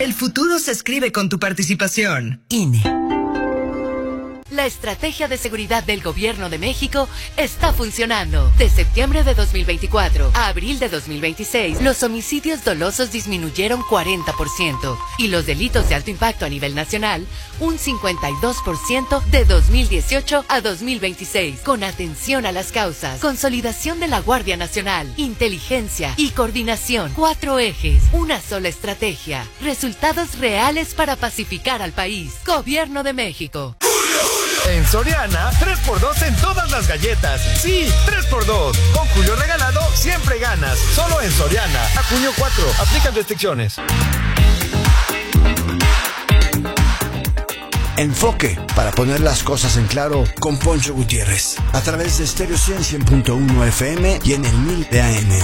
El futuro se escribe con tu participación. INE. La estrategia de seguridad del Gobierno de México está funcionando. De septiembre de 2024 a abril de 2026, los homicidios dolosos disminuyeron 40% y los delitos de alto impacto a nivel nacional un 52% de 2018 a 2026. Con atención a las causas, consolidación de la Guardia Nacional, inteligencia y coordinación. 4 ejes, una sola estrategia. Resultados reales para pacificar al país. Gobierno de México. En Soriana, 3x2 en todas las galletas. Sí, 3x2. Con Julio regalado, siempre ganas. Solo en Soriana. A junio 4. Aplican restricciones. Enfoque, para poner las cosas en claro, con Poncho Gutiérrez. A través de Stereo 100.1 FM y en el 1000 de AM.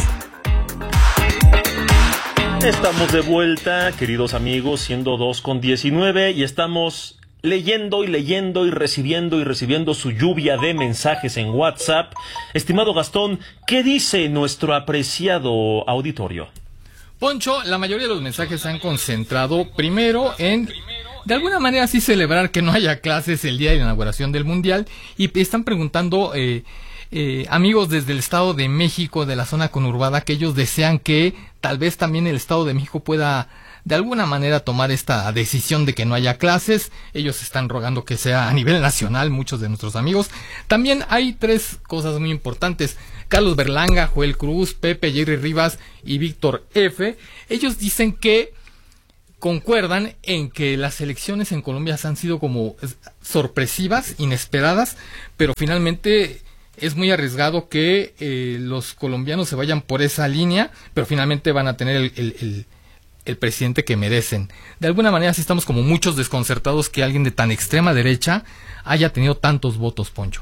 Estamos de vuelta, queridos amigos, siendo 2:19 y estamos leyendo y recibiendo su lluvia de mensajes en WhatsApp. Estimado Gastón, ¿qué dice nuestro apreciado auditorio? Poncho, la mayoría de los mensajes se han concentrado primero en, de alguna manera, sí celebrar que no haya clases el día de la inauguración del Mundial, y están preguntando amigos desde el Estado de México, de la zona conurbada, que ellos desean que tal vez también el Estado de México pueda de alguna manera tomar esta decisión de que no haya clases. Ellos están rogando que sea a nivel nacional, muchos de nuestros amigos. También hay 3 cosas muy importantes. Carlos Berlanga, Joel Cruz, Pepe, Jerry Rivas y Víctor F. Ellos dicen que concuerdan en que las elecciones en Colombia han sido como sorpresivas, inesperadas, pero finalmente es muy arriesgado que los colombianos se vayan por esa línea, pero finalmente van a tener el presidente que merecen. De alguna manera sí estamos como muchos desconcertados que alguien de tan extrema derecha haya tenido tantos votos, Poncho.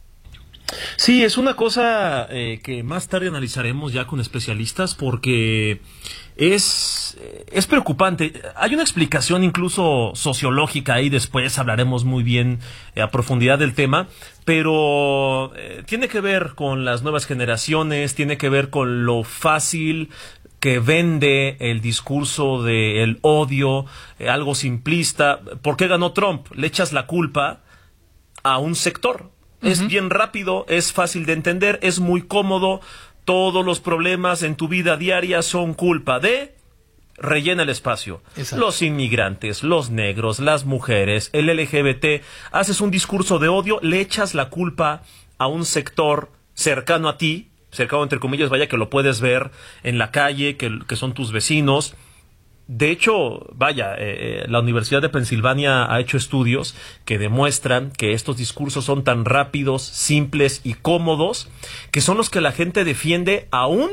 Sí, es una cosa que más tarde analizaremos ya con especialistas, porque es preocupante. Hay una explicación incluso sociológica ahí, después hablaremos muy bien a profundidad del tema, pero tiene que ver con las nuevas generaciones, tiene que ver con lo fácil que vende el discurso del odio, algo simplista. ¿Por qué ganó Trump? Le echas la culpa a un sector. Es bien rápido, es fácil de entender, es muy cómodo. Todos los problemas en tu vida diaria son culpa de... Rellena el espacio. Exacto. Los inmigrantes, los negros, las mujeres, el LGBT. Haces un discurso de odio, le echas la culpa a un sector cercano a ti, cercano entre comillas, vaya, que lo puedes ver en la calle, que son tus vecinos. De hecho, vaya, la Universidad de Pensilvania ha hecho estudios que demuestran que estos discursos son tan rápidos, simples y cómodos, que son los que la gente defiende aún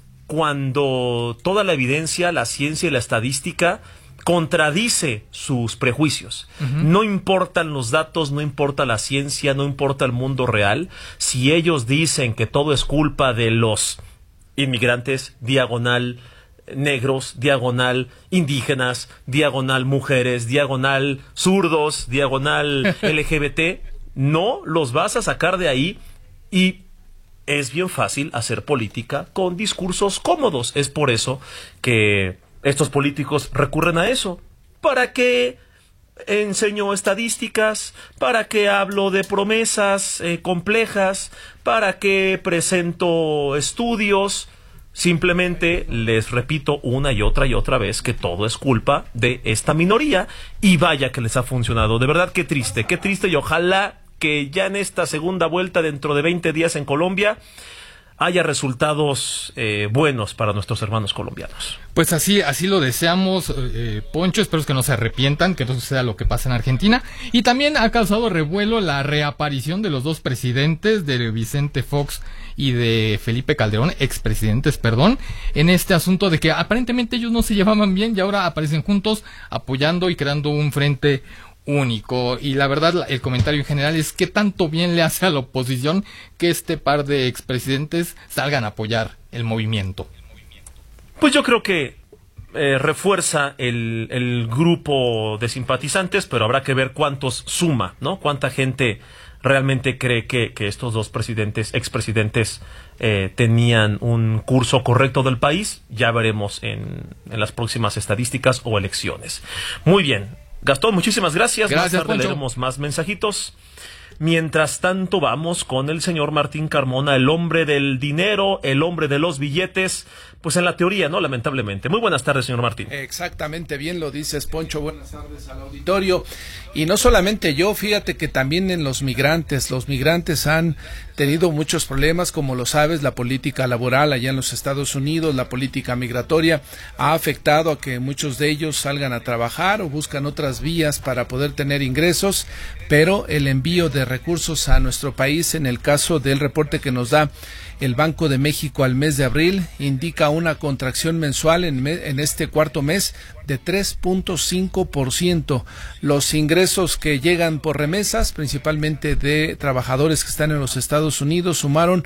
cuando toda la evidencia, la ciencia y la estadística contradice sus prejuicios. No importan los datos, no importa la ciencia, no importa el mundo real. Si ellos dicen que todo es culpa de los inmigrantes, diagonal negros, diagonal indígenas, diagonal mujeres, diagonal zurdos, diagonal LGBT, no los vas a sacar de ahí. Y es bien fácil hacer política con discursos cómodos. Es por eso que estos políticos recurren a eso. ¿Para qué enseño estadísticas? ¿Para qué hablo de promesas complejas? ¿Para qué presento estudios? Simplemente les repito una y otra vez que todo es culpa de esta minoría, y vaya que les ha funcionado. De verdad, qué triste, y ojalá que ya en esta segunda vuelta dentro de 20 días en Colombia haya resultados buenos para nuestros hermanos colombianos. Pues así lo deseamos, Poncho. Espero que no se arrepientan, que no suceda lo que pasa en Argentina. Y también ha causado revuelo la reaparición de los 2 presidentes, de Vicente Fox y de Felipe Calderón, expresidentes, perdón, en este asunto de que aparentemente ellos no se llevaban bien y ahora aparecen juntos apoyando y creando un frente único. Y la verdad, el comentario en general es que tanto bien le hace a la oposición que este par de expresidentes salgan a apoyar el movimiento. Pues yo creo que refuerza el grupo de simpatizantes, pero habrá que ver cuántos suma, ¿no? Cuánta gente realmente cree que estos 2 expresidentes tenían un curso correcto del país. Ya veremos en las próximas estadísticas o elecciones. Muy bien, Gastón, muchísimas gracias. Más tarde leeremos más mensajitos. Mientras tanto, vamos con el señor Martín Carmona, el hombre del dinero, el hombre de los billetes, pues en la teoría, ¿no? Lamentablemente. Muy buenas tardes, señor Martín. Exactamente, bien lo dices, Poncho. Buenas tardes al auditorio. Y no solamente yo, fíjate que también en los migrantes han tenido muchos problemas, como lo sabes, la política laboral allá en los Estados Unidos, la política migratoria ha afectado a que muchos de ellos salgan a trabajar o buscan otras vías para poder tener ingresos, pero el envío de recursos a nuestro país, en el caso del reporte que nos da el Banco de México al mes de abril, indica una contracción mensual en este cuarto mes de 3.5%. Los ingresos que llegan por remesas, principalmente de trabajadores que están en los Estados Unidos, sumaron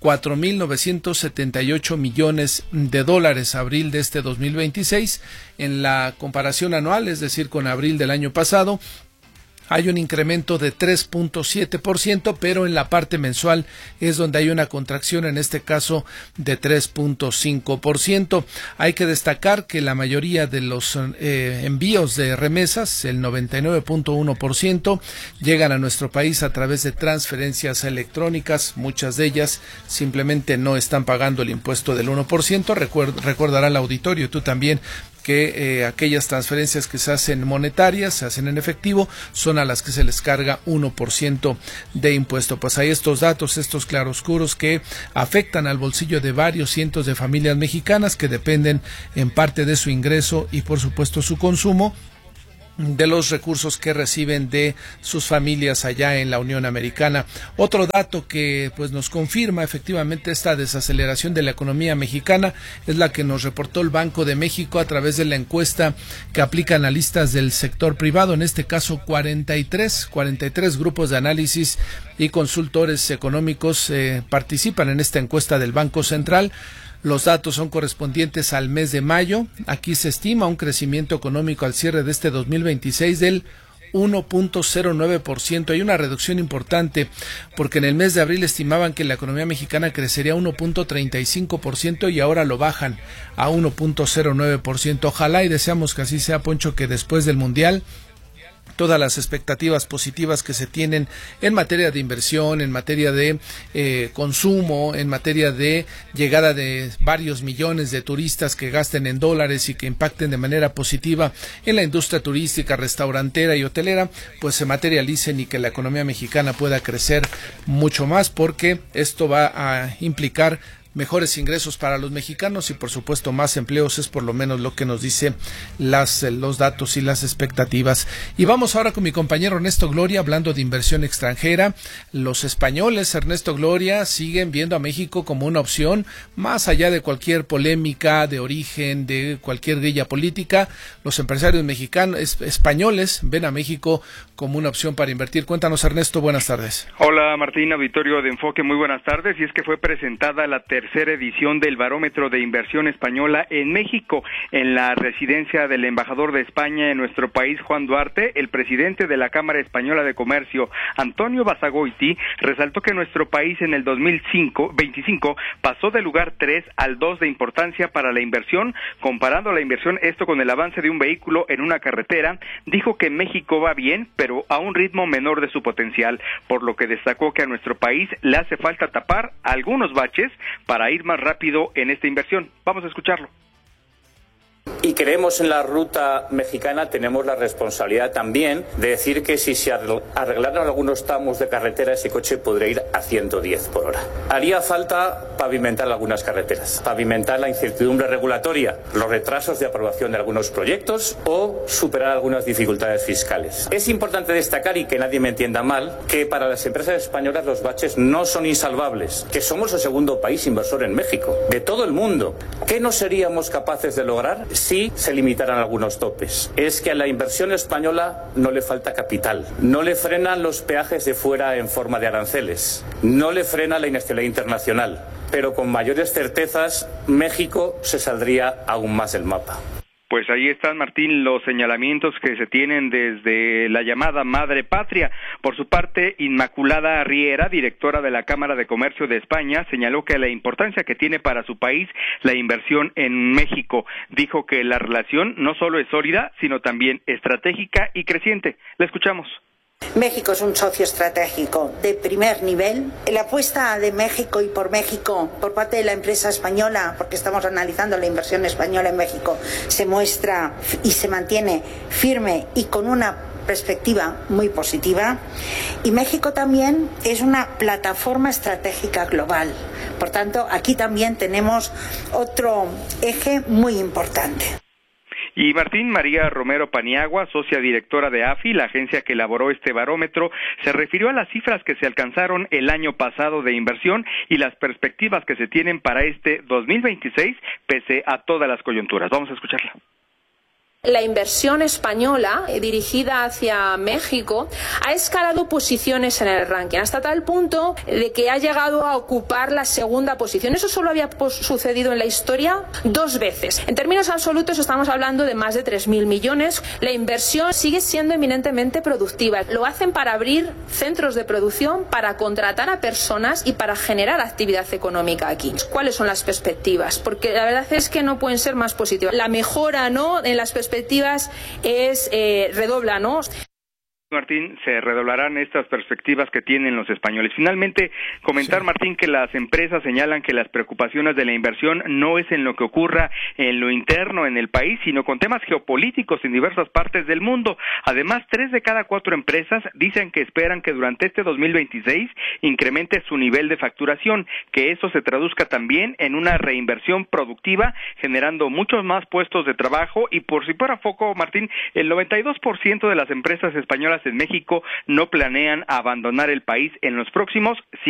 4.978 millones de dólares abril de este 2026. En la comparación anual, es decir, con abril del año pasado, hay un incremento de 3.7%, pero en la parte mensual es donde hay una contracción, en este caso de 3.5%. Hay que destacar que la mayoría de los envíos de remesas, el 99.1%, llegan a nuestro país a través de transferencias electrónicas. Muchas de ellas simplemente no están pagando el impuesto del 1%. Recordará el auditorio, tú también, que aquellas transferencias que se hacen monetarias, se hacen en efectivo, son a las que se les carga 1% de impuesto. Pues hay estos datos, estos claroscuros que afectan al bolsillo de varios cientos de familias mexicanas que dependen en parte de su ingreso y por supuesto su consumo de los recursos que reciben de sus familias allá en la Unión Americana. Otro dato que pues nos confirma efectivamente esta desaceleración de la economía mexicana es la que nos reportó el Banco de México a través de la encuesta que aplica analistas del sector privado, en este caso 43 grupos de análisis y consultores económicos participan en esta encuesta del Banco Central. Los datos son correspondientes al mes de mayo. Aquí se estima un crecimiento económico al cierre de este 2026 del 1.09%. Hay una reducción importante porque en el mes de abril estimaban que la economía mexicana crecería 1.35% y ahora lo bajan a 1.09%. Ojalá y deseamos que así sea, Poncho, que después del Mundial todas las expectativas positivas que se tienen en materia de inversión, en materia de consumo, en materia de llegada de varios millones de turistas que gasten en dólares y que impacten de manera positiva en la industria turística, restaurantera y hotelera, pues se materialicen y que la economía mexicana pueda crecer mucho más, porque esto va a implicar mejores ingresos para los mexicanos y por supuesto más empleos, es por lo menos lo que nos dice los datos y las expectativas. Y vamos ahora con mi compañero Ernesto Gloria hablando de inversión extranjera. Los españoles, Ernesto Gloria, siguen viendo a México como una opción más allá de cualquier polémica de origen, de cualquier grilla política. Los empresarios españoles ven a México como una opción para invertir. Cuéntanos, Ernesto, buenas tardes. Hola Martín, auditorio de Enfoque, muy buenas tardes. Y es que fue presentada la tercera edición del Barómetro de Inversión Española en México, en la residencia del embajador de España en nuestro país, Juan Duarte. El presidente de la Cámara Española de Comercio, Antonio Basagoiti, resaltó que nuestro país en el 2025 pasó del lugar 3 al 2 de importancia para la inversión, comparando la inversión esto con el avance de un vehículo en una carretera. Dijo que México va bien, pero a un ritmo menor de su potencial, por lo que destacó que a nuestro país le hace falta tapar algunos baches para ir más rápido en esta inversión. Vamos a escucharlo. Y creemos en la ruta mexicana, tenemos la responsabilidad también de decir que si se arreglaran algunos tramos de carretera, ese coche podría ir a 110 por hora. Haría falta pavimentar algunas carreteras, pavimentar la incertidumbre regulatoria, los retrasos de aprobación de algunos proyectos o superar algunas dificultades fiscales. Es importante destacar, y que nadie me entienda mal, que para las empresas españolas los baches no son insalvables, que somos el segundo país inversor en México, de todo el mundo. ¿Qué no seríamos capaces de lograr si se limitaran algunos topes? Es que a la inversión española no le falta capital, no le frenan los peajes de fuera en forma de aranceles, no le frena la inestabilidad internacional, pero con mayores certezas México se saldría aún más del mapa. Pues ahí están, Martín, los señalamientos que se tienen desde la llamada Madre Patria. Por su parte, Inmaculada Riera, directora de la Cámara de Comercio de España, señaló que la importancia que tiene para su país la inversión en México. Dijo que la relación no solo es sólida, sino también estratégica y creciente. La escuchamos. México es un socio estratégico de primer nivel. La apuesta de México y por México por parte de la empresa española, porque estamos analizando la inversión española en México, se muestra y se mantiene firme y con una perspectiva muy positiva. Y México también es una plataforma estratégica global. Por tanto, aquí también tenemos otro eje muy importante. Y Martín, María Romero Paniagua, socia directora de AFI, la agencia que elaboró este barómetro, se refirió a las cifras que se alcanzaron el año pasado de inversión y las perspectivas que se tienen para este 2026, pese a todas las coyunturas. Vamos a escucharla. La inversión española dirigida hacia México ha escalado posiciones en el ranking, hasta tal punto de que ha llegado a ocupar la segunda posición. Eso solo había sucedido en la historia 2 veces. En términos absolutos estamos hablando de más de 3.000 millones. La inversión sigue siendo eminentemente productiva. Lo hacen para abrir centros de producción, para contratar a personas y para generar actividad económica aquí. ¿Cuáles son las perspectivas? Porque la verdad es que no pueden ser más positivas. La mejora, ¿no?, en las perspectivas es redobla, ¿no? Martín, se redoblarán estas perspectivas que tienen los españoles. Finalmente, comentar, sí, Martín, que las empresas señalan que las preocupaciones de la inversión no es en lo que ocurra en lo interno en el país, sino con temas geopolíticos en diversas partes del mundo. Además, 3 de cada 4 empresas dicen que esperan que durante este 2026 incremente su nivel de facturación, que eso se traduzca también en una reinversión productiva, generando muchos más puestos de trabajo. Y por si fuera poco, Martín, el 92% de las empresas españolas en México no planean abandonar el país en los próximos